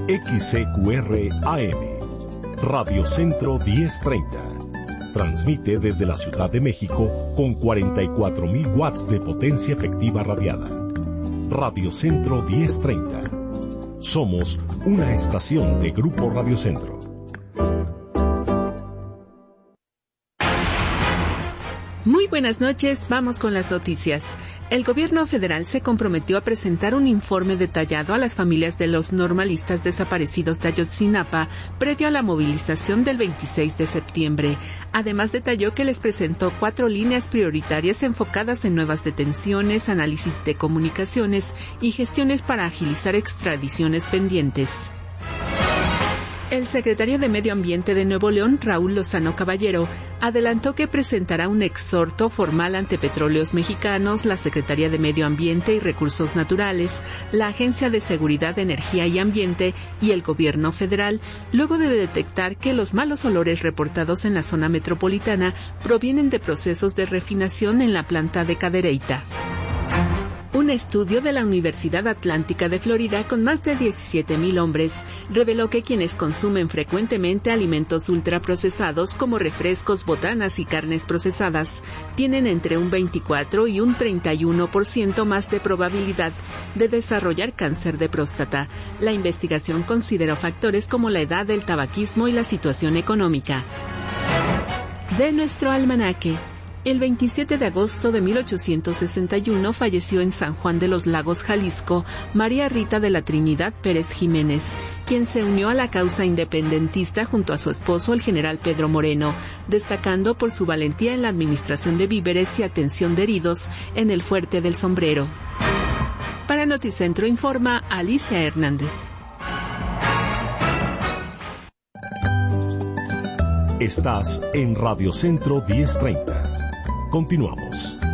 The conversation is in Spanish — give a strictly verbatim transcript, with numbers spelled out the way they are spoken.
X C Q R A M, Radio Centro diez treinta. Transmite desde la Ciudad de México con cuarenta y cuatro mil watts de potencia efectiva radiada. Radio Centro diez treinta. Somos una estación de Grupo Radio Centro. Muy buenas noches, vamos con las noticias. El gobierno federal se comprometió a presentar un informe detallado a las familias de los normalistas desaparecidos de Ayotzinapa previo a la movilización del veintiséis de septiembre. Además, detalló que les presentó cuatro líneas prioritarias enfocadas en nuevas detenciones, análisis de comunicaciones y gestiones para agilizar extradiciones pendientes. El secretario de Medio Ambiente de Nuevo León, Raúl Lozano Caballero, adelantó que presentará un exhorto formal ante Petróleos Mexicanos, la Secretaría de Medio Ambiente y Recursos Naturales, la Agencia de Seguridad de Energía y Ambiente y el Gobierno Federal, luego de detectar que los malos olores reportados en la zona metropolitana provienen de procesos de refinación en la planta de Cadereyta. Un estudio de la Universidad Atlántica de Florida con más de diecisiete mil hombres reveló que quienes consumen frecuentemente alimentos ultraprocesados como refrescos, botanas y carnes procesadas tienen entre un veinticuatro y un treinta y uno por ciento más de probabilidad de desarrollar cáncer de próstata. La investigación consideró factores como la edad, el tabaquismo y la situación económica. De nuestro almanaque. El veintisiete de agosto de mil ochocientos sesenta y uno falleció en San Juan de los Lagos, Jalisco, María Rita de la Trinidad Pérez Jiménez, quien se unió a la causa independentista junto a su esposo, el general Pedro Moreno, destacando por su valentía en la administración de víveres y atención de heridos en el Fuerte del Sombrero. Para Noticentro informa Alicia Hernández. Estás en Radio Centro diez treinta. Continuamos.